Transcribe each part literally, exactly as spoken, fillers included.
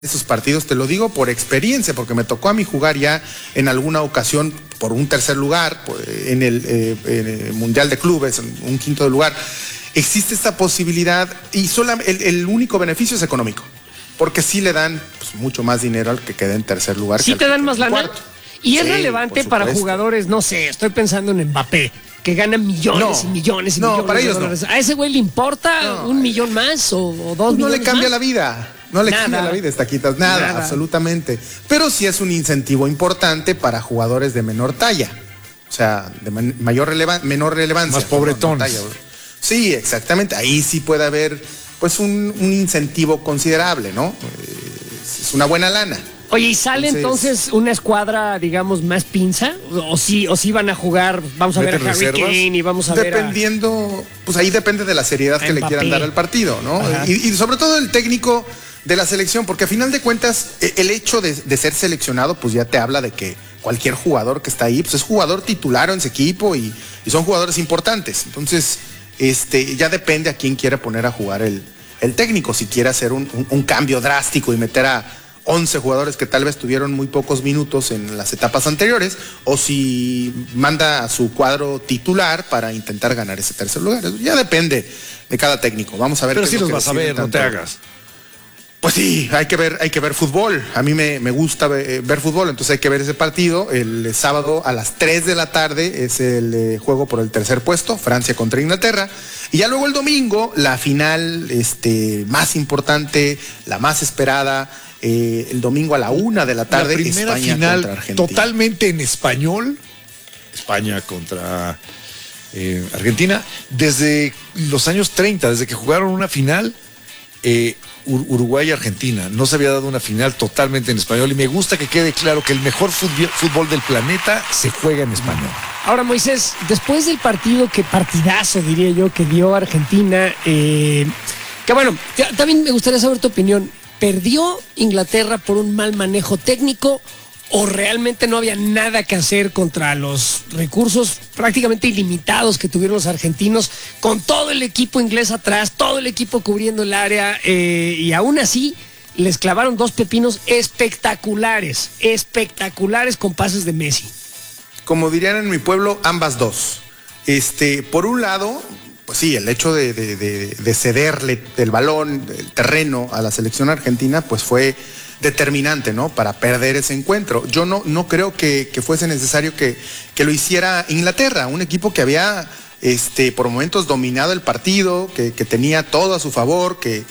esos partidos, te lo digo por experiencia, porque me tocó a mí jugar ya en alguna ocasión por un tercer lugar, en el, eh, en el Mundial de Clubes, en un quinto lugar. Existe esta posibilidad y solo el, el único beneficio es económico, porque sí le dan pues, mucho más dinero al que quede en tercer lugar. ¿Sí te dan más lana? Y es sí, relevante para jugadores, no sé, estoy pensando en Mbappé, que gana millones no, y millones y no, millones para de ellos dólares. No. ¿A ese güey le importa no, un millón más o, o dos pues millones no le cambia más? la vida. No le nada. cambia la vida, Estaquitas, nada, nada, absolutamente. Pero sí es un incentivo importante para jugadores de menor talla. O sea, de man, mayor relevan, menor relevancia. Más pobretones. No, sí, exactamente. Ahí sí puede haber pues un, un incentivo considerable, ¿no? Es, es una buena lana. Oye, ¿y sale entonces, entonces una escuadra, digamos, más pinza? ¿O sí, o sí van a jugar, vamos a ver a Harry reservas? Kane y vamos a Dependiendo, ver a... pues ahí depende de la seriedad que Mbappé le quieran dar al partido, ¿no? Y, y sobre todo el técnico de la selección, porque a final de cuentas el hecho de, de ser seleccionado pues ya te habla de que cualquier jugador que está ahí pues es jugador titular en ese equipo y, y son jugadores importantes. Entonces este, ya depende a quién quiere poner a jugar el, el técnico, si quiere hacer un, un, un cambio drástico y meter a once jugadores que tal vez tuvieron muy pocos minutos en las etapas anteriores, o si manda a su cuadro titular para intentar ganar ese tercer lugar. Eso ya depende de cada técnico. Vamos a ver. Pero sí los vas a ver, no te hagas. Pues sí, hay que ver, hay que ver fútbol. A mí me, me gusta ver, ver fútbol, entonces hay que ver ese partido. El sábado a las tres de la tarde es el eh, juego por el tercer puesto, Francia contra Inglaterra. Y ya luego el domingo, la final este, más importante, la más esperada, eh, el domingo a la una de la tarde, la primera España final contra Argentina. Totalmente en español, España contra eh, Argentina, desde los años treinta, desde que jugaron una final, eh, Uruguay y Argentina. No se había dado una final totalmente en español y me gusta que quede claro que el mejor fútbol del planeta se juega en español. Ahora, Moisés, después del partido, que partidazo diría yo que dio Argentina, eh, que bueno, también me gustaría saber tu opinión. ¿Perdió Inglaterra por un mal manejo técnico o realmente no había nada que hacer contra los recursos prácticamente ilimitados que tuvieron los argentinos, con todo el equipo inglés atrás, todo el equipo cubriendo el área, eh, y aún así les clavaron dos pepinos espectaculares, espectaculares con pases de Messi? Como dirían en mi pueblo, ambas dos. Este, por un lado, pues sí, el hecho de, de, de, de cederle el balón, el terreno a la selección argentina, pues fue determinante, ¿no? Para perder ese encuentro. Yo no, no creo que, que fuese necesario que, que lo hiciera Inglaterra, un equipo que había este, por momentos dominado el partido, que, que tenía todo a su favor, que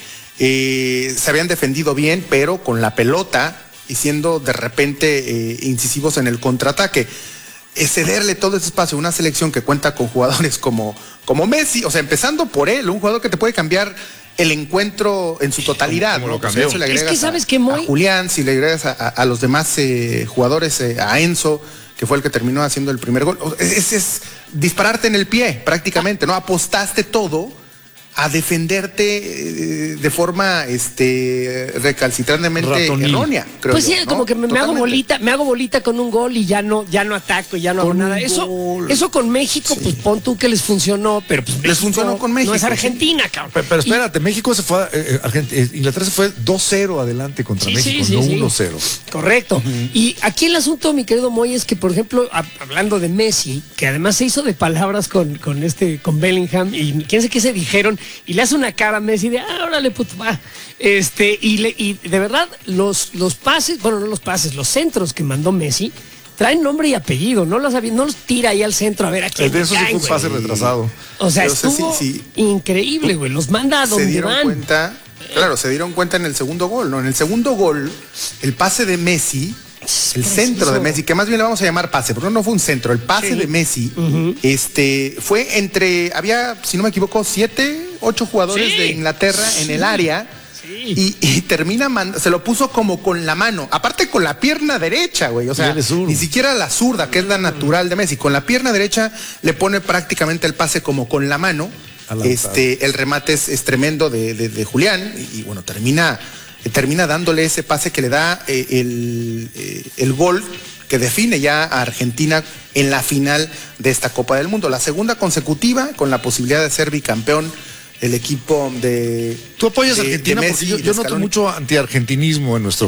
eh, se habían defendido bien, pero con la pelota y siendo de repente eh, incisivos en el contraataque. Es cederle todo ese espacio a una selección que cuenta con jugadores como, como Messi, o sea, empezando por él, un jugador que te puede cambiar el encuentro en su totalidad, ¿Cómo, cómo ¿no? Pues eso le agregas es que sabes a, que muy... a Julián, si le agregas a, a, a los demás eh, jugadores, eh, a Enzo, que fue el que terminó haciendo el primer gol. Es, es, es dispararte en el pie, prácticamente, ¿no? Apostaste todo a defenderte eh, de forma este, recalcitrantemente Ratonil. errónea, creo pues yo, sí, ¿no? como que me, me hago Totalmente. bolita, me hago bolita con un gol y ya no, ya no ataco y ya no hago Con nada. un Eso, gol. eso con México, Sí. pues pon tú que les funcionó, pero pues Les México funcionó con México, no es sí. Argentina, cabrón. Pero, pero espérate, y, México se fue, eh, Argent- eh, Inglaterra se fue dos cero adelante contra sí, México, sí, no sí, uno sí. cero. Correcto. Uh-huh. Y aquí el asunto, mi querido Moy, es que, por ejemplo, a, hablando de Messi, que además se hizo de palabras con, con este, con Bellingham, y quién sé qué se dijeron, y le hace una cara a Messi de, ah, órale, puto, va. Este, y, le, y de verdad, los, los pases, bueno, no los pases, los centros que mandó Messi, traen nombre y apellido, no los, no los tira ahí al centro a ver a quién. El de eso sí fue un pase retrasado. O sea, Pero, estuvo sí, sí. increíble, güey. Los manda a donde se dieron van. cuenta, claro, se dieron cuenta en el segundo gol, ¿no? En el segundo gol, el pase de Messi, el centro de Messi, que más bien le vamos a llamar pase, porque no fue un centro, el pase sí. de Messi, uh-huh. este, fue entre, había, si no me equivoco, siete, ocho jugadores sí. de Inglaterra sí. en el área. Sí. Y, y termina, man, se lo puso como con la mano, aparte con la pierna derecha, güey, o sea, ni siquiera la zurda, que es la natural de Messi, con la pierna derecha le pone prácticamente el pase como con la mano, este, el remate es, es tremendo de, de, de Julián, y, y bueno, termina, termina dándole ese pase que le da eh, el, eh, el gol que define ya a Argentina en la final de esta Copa del Mundo, la segunda consecutiva, con la posibilidad de ser bicampeón el equipo de... Tú apoyas a de- Argentina de porque Messi yo, y yo de noto Scaloni. mucho antiargentinismo en nuestro